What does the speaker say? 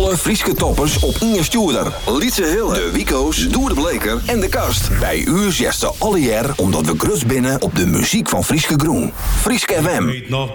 Alle Frieske toppers op Inge Stuurder. Lietse Hille, de Wico's, Doer de Bleker en de Kast. Bij u zegt ze alle jaar omdat we grutst binnen op de muziek van Frieske Groen. Frieske FM.